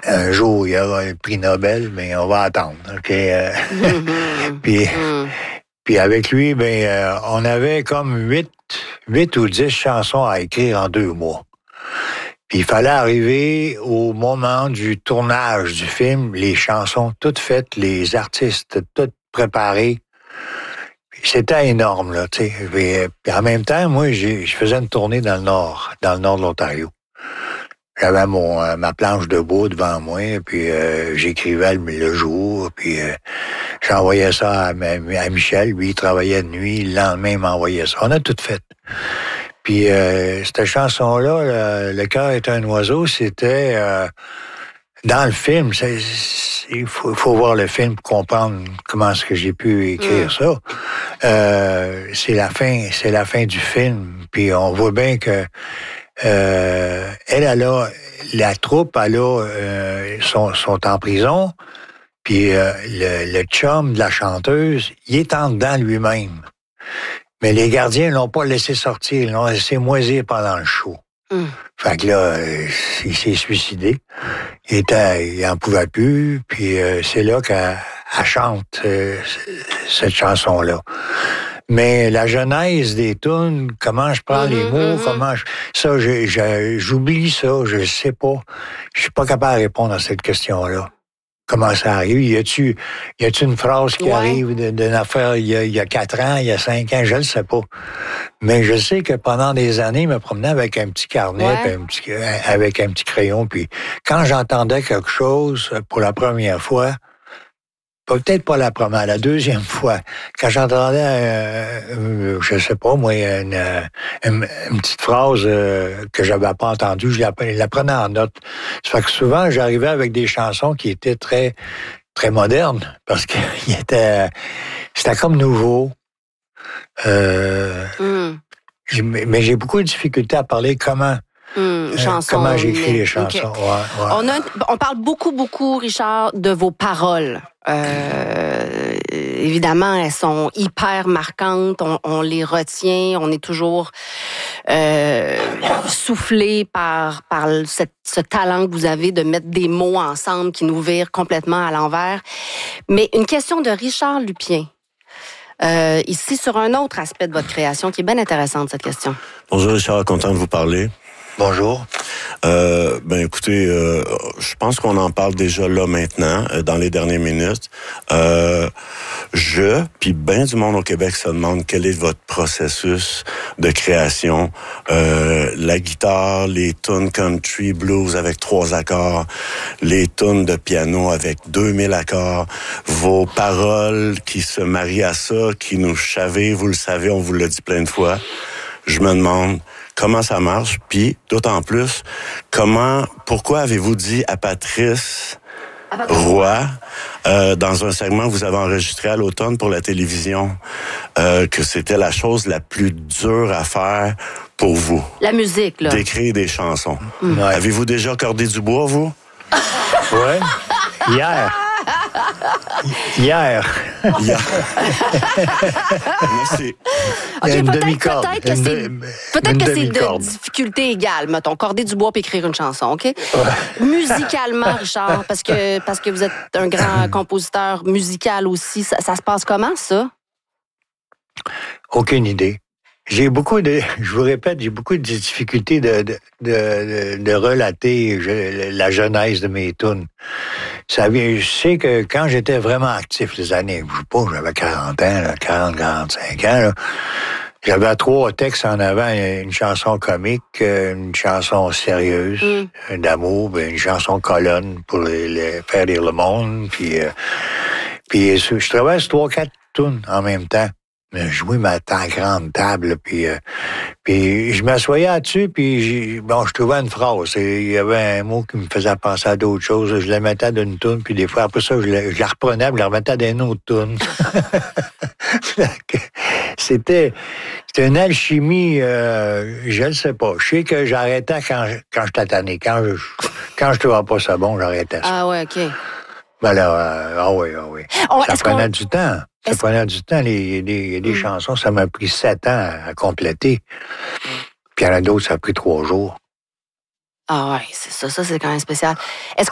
un jour, il y aura le prix Nobel, mais on va attendre. OK? Puis avec lui, on avait comme 8 ou 10 chansons à écrire en 2 mois. Puis il fallait arriver au moment du tournage du film, les chansons toutes faites, les artistes toutes préparés. C'était énorme, là, tu sais. Puis en même temps, moi, je faisais une tournée dans le nord de l'Ontario. J'avais ma planche de bois devant moi, puis j'écrivais le jour, puis j'envoyais ça à Michel. Lui, il travaillait de nuit, le lendemain, il m'envoyait ça. On a tout fait. Puis cette chanson-là, Le cœur est un oiseau, c'était dans le film. Il faut voir le film pour comprendre comment est-ce que j'ai pu écrire ça. C'est la fin du film. Puis on voit bien que la troupe, sont en prison. Puis le chum de la chanteuse, il est en dedans lui-même. Mais les gardiens l'ont pas laissé sortir, ils l'ont laissé moisir pendant le show. Fait que là, il s'est suicidé. Il en pouvait plus, puis c'est là qu'elle chante cette chanson-là. Mais la genèse des tunes, comment je prends les mots, j'oublie ça, je sais pas. Je suis pas capable de répondre à cette question-là. Comment ça arrive? Y a-tu une phrase qui arrive d'une affaire il y a 4 ans, il y a 5 ans? Je ne sais pas. Mais je sais que pendant des années, je me promenais avec un petit carnet, puis avec un petit crayon. Puis quand j'entendais quelque chose pour la première fois, peut-être pas la première, la deuxième fois, quand j'entendais, je sais pas, moi, une petite phrase que j'avais pas entendue, je la prenais en note. Ça fait que souvent, j'arrivais avec des chansons qui étaient très, très modernes, parce que c'était comme nouveau. Mais j'ai beaucoup de difficultés à parler comment j'écris les chansons. Okay. Ouais. On parle beaucoup, Richard, de vos paroles. Évidemment, elles sont hyper marquantes. On les retient. On est toujours soufflé par ce talent que vous avez de mettre des mots ensemble qui nous virent complètement à l'envers. Mais une question de Richard Lupien. Ici, sur un autre aspect de votre création qui est bien intéressante, cette question. Bonjour Richard, content de vous parler. Bonjour. Écoutez, je pense qu'on en parle déjà là maintenant, dans les dernières minutes. Puis bien du monde au Québec se demande quel est votre processus de création. La guitare, les tunes country blues avec 3 accords, les tunes de piano avec 2000 accords, vos paroles qui se marient à ça, qui nous chavez, vous le savez, on vous l'a dit plein de fois. Je me demande comment ça marche, puis d'autant plus, pourquoi avez-vous dit à Patrice Roy, dans un segment que vous avez enregistré à l'automne pour la télévision, que c'était la chose la plus dure à faire pour vous? La musique, là. D'écrire des chansons. Ouais. Avez-vous déjà cordé du bois, vous? Oui, hier. Merci. OK, peut-être que c'est de difficulté égale, mettons, corder du bois puis écrire une chanson, OK? Ouais. Musicalement, Richard, parce que vous êtes un grand compositeur musical aussi, ça se passe comment, ça? Aucune idée. Je vous répète, j'ai beaucoup de difficultés de relater la genèse de mes tunes. Je sais que quand j'étais vraiment actif les années, je sais pas, j'avais 40 ans, 45 ans, là, j'avais 3 textes en avant, une chanson comique, une chanson sérieuse d'amour, une chanson colonne pour faire rire le monde, puis je travaillais sur 3-4 tunes en même temps. Jouer ma grande table, puis je m'assoyais là-dessus, puis je trouvais une phrase. Il y avait un mot qui me faisait penser à d'autres choses. Je la mettais d'une toune, puis des fois, après ça, je la reprenais, puis je la remettais d'une autre toune. C'était une alchimie, je ne sais pas. Je sais que j'arrêtais quand j'étais tanné. Quand je trouvais pas ça bon, j'arrêtais ça. Ah ouais, OK. Ben là, oui. Ça prenait du temps. Ça prenait du temps. Les chansons, ça m'a pris 7 ans à compléter. Puis il y en a d'autres, ça a pris 3 jours. Ah ouais, c'est ça c'est quand même spécial. Est-ce